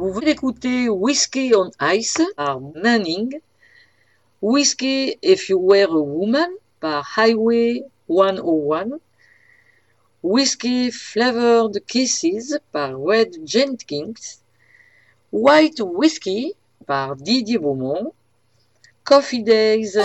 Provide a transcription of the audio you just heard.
Vous venez d'écouter Whiskey on Ice par Manning, Whiskey If You Were a Woman par Highway 101, Whiskey Flavored Kisses par Red Jenkins, White Whiskey par Didier Beaumont, Coffee Days